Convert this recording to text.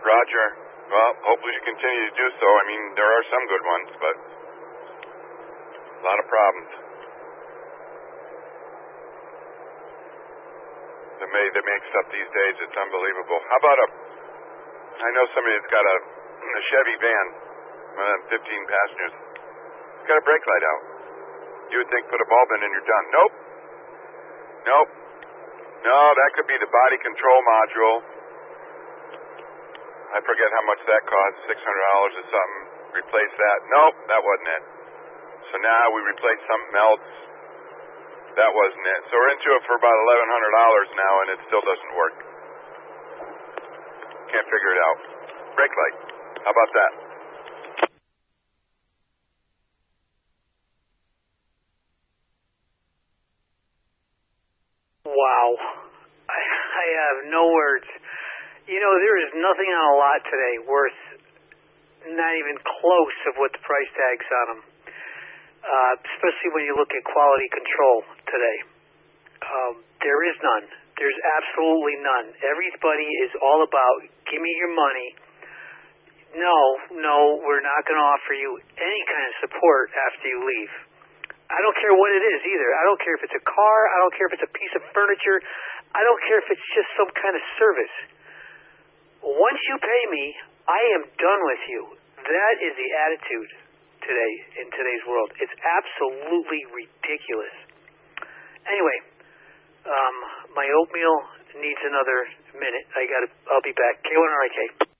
Roger. Well, hopefully you continue to do so. I mean, there are some good ones, but a lot of problems. That makes up these days. It's unbelievable. How about I know somebody that's got a Chevy van, 15 passengers. It's got a brake light out. You would think put a bulb in and you're done. Nope. No, that could be the body control module. I forget how much that costs, $600 or something. Replace that. Nope, that wasn't it. So now we replace something else. That wasn't it. So we're into it for about $1,100 now, and it still doesn't work. Can't figure it out. Brake light. How about that? Wow. I have no words. You know, there is nothing on a lot today worth not even close of what the price tag's on them. Especially when you look at quality control today. There is none. There's absolutely none. Everybody is all about, give me your money. No, we're not going to offer you any kind of support after you leave. I don't care what it is either. I don't care if it's a car. I don't care if it's a piece of furniture. I don't care if it's just some kind of service. Once you pay me, I am done with you. That is the attitude today in today's world. It's absolutely ridiculous. Anyway, my oatmeal needs another minute. I'll be back. K1RIK.